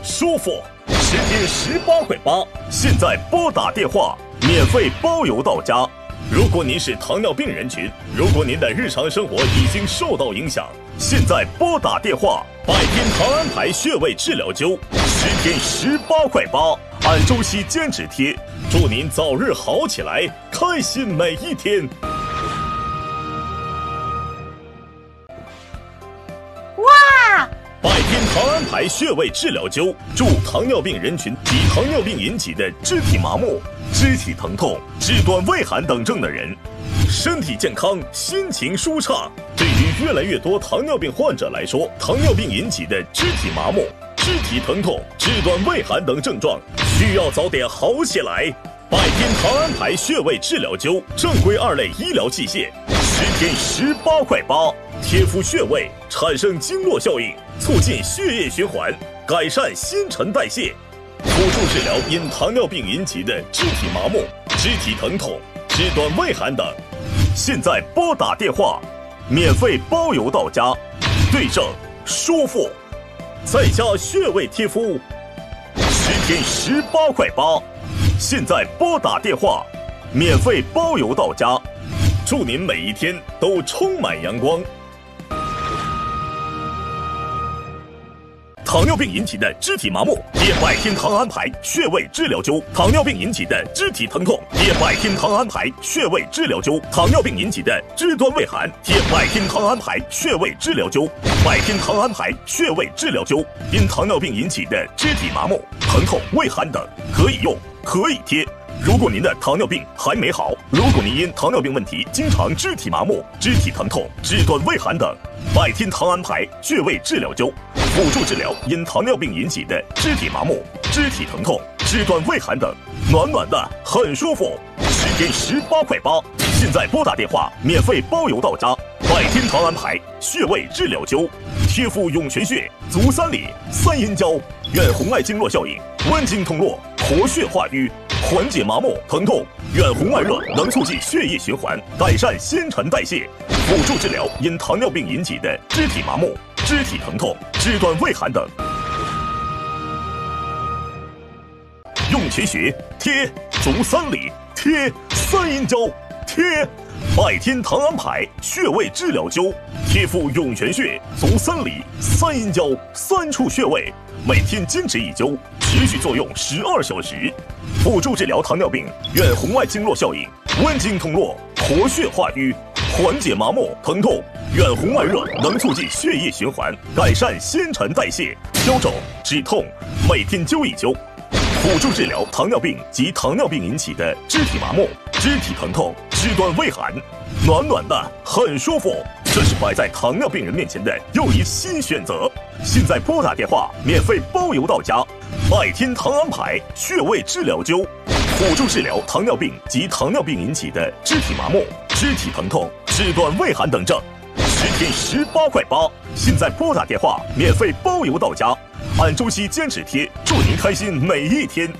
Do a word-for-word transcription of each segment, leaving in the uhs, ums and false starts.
舒服，十天十八块八，现在拨打电话免费包邮到家。如果您是糖尿病人群，如果您的日常生活已经受到影响，现在拨打电话百天糖安牌穴位治疗灸，十天十八块八，按周期减脂贴，祝您早日好起来，开心每一天。 哇！ 百天糖安牌穴位治疗灸，助糖尿病人群及糖尿病引起的肢体麻木、肢体疼痛、肢端畏寒等症的人，身体健康，心情舒畅。对于越来越多糖尿病患者来说，糖尿病引起的肢体麻木、肢体疼痛、肢端畏寒等症状，需要早点好起来。百天糖安牌穴位治疗灸，正规二类医疗器械，十天十八块八，贴敷穴位，产生经络效应，促进血液循环，改善新陈代谢，辅助治疗因糖尿病引起的肢体麻木、肢体疼痛、肢端畏寒等。现在拨打电话，免费包邮到家，对症舒服，在家穴位贴敷，十天十八块八。现在拨打电话，免费包邮到家，祝您每一天都充满阳光。糖尿病引起的肢体麻木，贴百天糖安牌穴位治疗灸；糖尿病引起的肢体疼痛，贴百天糖安牌穴位治疗灸；糖尿病引起的肢端畏寒，贴百天糖安牌穴位治疗灸。百天糖安牌穴位治疗灸，因糖尿病引起的肢体麻木、疼痛、畏寒等，可以用，可以贴。如果您的糖尿病还没好，如果您因糖尿病问题经常肢体麻木、肢体疼痛、肢端畏寒等，百天糖安牌穴位治疗灸，辅助治疗因糖尿病引起的肢体麻木、肢体疼痛、肢端畏寒等，暖暖的，很舒服，十天十八块八。现在拨打电话，免费包邮到家。百天糖安牌穴位治疗灸，贴敷涌泉穴、足三里、三阴交，远红外经络效应，温经通络，活血化瘀，缓解麻木疼痛，远红外热能促进血液循环，改善新陈代谢，辅助治疗因糖尿病引起的肢体麻木、肢体疼痛、肢端畏寒等。涌泉穴贴，足三里贴，三阴交贴。百天糖安牌穴位治疗灸，贴敷涌泉穴、足三里、三阴交三处穴位，每天坚持一灸，持续作用十二小时，辅助治疗糖尿病远红外经络效应，温经通络，活血化瘀，缓解麻木疼痛，远红外热能促进血液循环，改善新陈代谢，消肿止痛，每天灸一灸，辅助治疗糖尿病及糖尿病引起的肢体麻木、肢体疼痛、肢端畏寒，暖暖的，很舒服。这是摆在糖尿病人面前的又一新选择。现在拨打电话，免费包邮到家。百天糖安牌穴位治疗灸，辅助治疗糖尿病及糖尿病引起的肢体麻木、肢体疼痛、肢端畏寒等症，十天十八块八。现在拨打电话，免费包邮到家，按周期减脂贴，祝您开心每一天。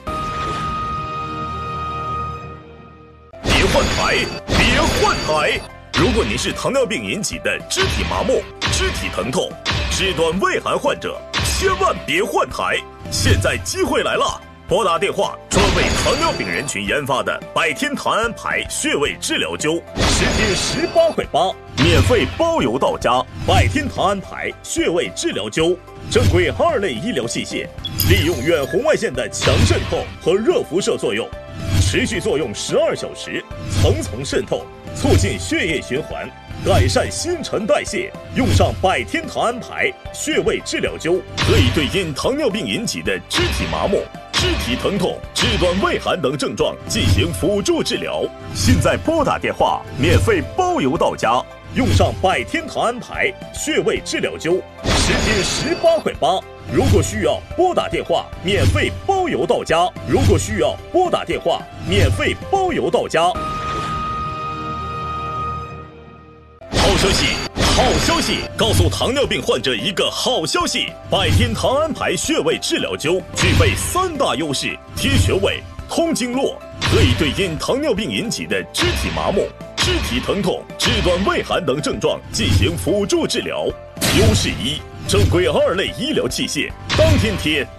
别换台，别换台！如果您是糖尿病引起的肢体麻木、肢体疼痛、肢端畏寒患者，千万别换台！现在机会来了，拨打电话，专为糖尿病人群研发的百天糖安牌穴位治疗灸，十天十八块八，免费包邮到家。百天糖安牌穴位治疗灸，正规二类医疗器械，利用远红外线的强渗透和热辐射作用，持续作用十二小时，层层渗透，促进血液循环，改善新陈代谢。用上百天糖安牌穴位治疗灸，可以对因糖尿病引起的肢体麻木、肢体疼痛、肢端畏寒等症状进行辅助治疗。现在拨打电话，免费包邮到家。用上百天糖安牌穴位治疗灸，十天十八块八。如果需要，拨打电话，免费包邮到家。如果需要，拨打电话，免费包邮到家。好消息，好消息！告诉糖尿病患者一个好消息：百天糖安牌穴位治疗灸具备三大优势：贴穴位、通经络，可以对因糖尿病引起的肢体麻木、肢体疼痛、肢端畏寒等症状进行辅助治疗。优势一：正规二类医疗器械，当天贴，